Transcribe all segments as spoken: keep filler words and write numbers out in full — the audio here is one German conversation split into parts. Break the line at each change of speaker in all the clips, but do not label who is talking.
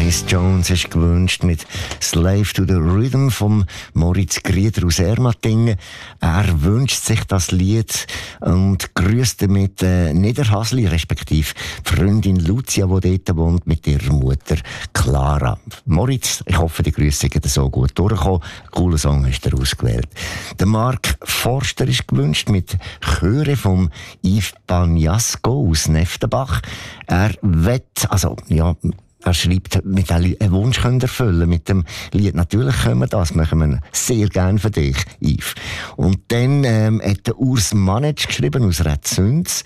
Dennis Jones ist gewünscht mit Slave to the Rhythm von Moritz Grieder aus Ermatingen. Er wünscht sich das Lied und grüßt damit äh, Niederhasli, respektive die Freundin Lucia, die dort wohnt, mit ihrer Mutter Clara. Moritz, ich hoffe, die Grüße sind so gut durchgekommen. Cooler Song hast du ausgewählt. Der Mark Forster ist gewünscht mit Chöre vom Yves Bagnasco aus Neftenbach. Er wett, also, ja, er schreibt, mit einem Wunsch könnt erfüllen mit dem Lied. Natürlich können wir das, machen wir sehr gerne für dich, Yves. Und dann ähm, hat der Urs Manetsch geschrieben aus Radzünz.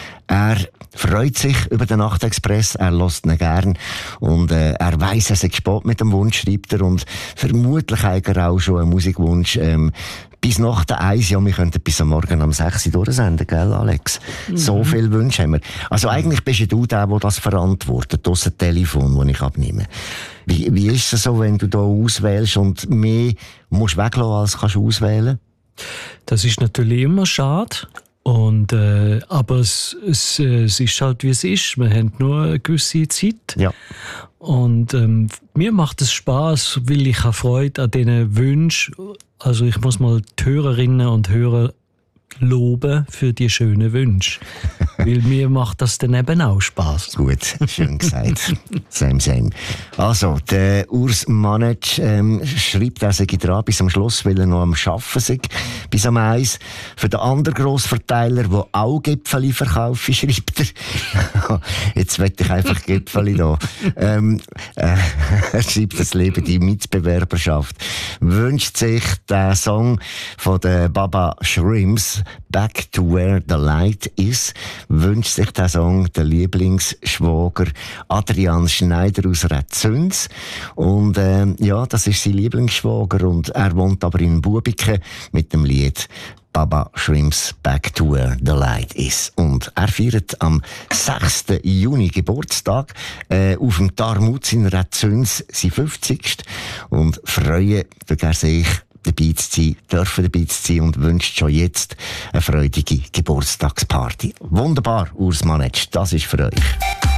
Er freut sich über den Nachtexpress, er hört ihn gern und äh, er weiss, er sei spät mit dem Wunsch, schreibt er, und vermutlich hat er auch schon einen Musikwunsch ähm, bis nach der Eis, ja, wir könnten bis am Morgen um sechs Uhr durchsenden, gell, Alex? Mhm. So viele Wünsche haben wir. Also eigentlich bist du der, der das verantwortet, das Telefon, das ich abnehme. Wie, wie ist es so, wenn du da auswählst und mehr musst weglassen, als kannst du auswählen?
Das ist natürlich immer schade. Und, äh, aber es, es, es ist halt, wie es ist. Wir haben nur eine gewisse Zeit.
Ja.
Und ähm, mir macht es Spaß, weil ich habe Freude an diesen Wünschen. Also ich muss mal die Hörerinnen und Hörer loben für die schönen Wünsche. Weil mir macht das dann eben auch Spass.
Gut, schön gesagt. Same, same. Also, der Urs Manetsch ähm, schreibt, er sei dran bis am Schluss, weil er noch am Arbeiten sei, bis am eins. Für den anderen Grossverteiler, der auch Gipfeli verkauft, schreibt er. Jetzt will ich einfach Gipfeli da. ähm, äh, er schreibt, das Leben die Mitbewerberschaft. Wünscht sich den Song von den Baba Shrimps, Back to Where the Light Is, wünscht sich der Song der Lieblingsschwager Adrian Schneider aus Radzünz. Und äh, ja, das ist sein Lieblingsschwager und er wohnt aber in Bubiken mit dem Lied Baba Shrimps Back to Where the Light Is. Und er feiert am sechsten Juni Geburtstag äh, auf dem Tarmutz in Radzünz sein fünfzigsten Und freuen, dass er sich dabei zu sein, dürfen dabei zu sein und wünscht schon jetzt eine freudige Geburtstagsparty. Wunderbar, Urs Manetsch, das ist für euch.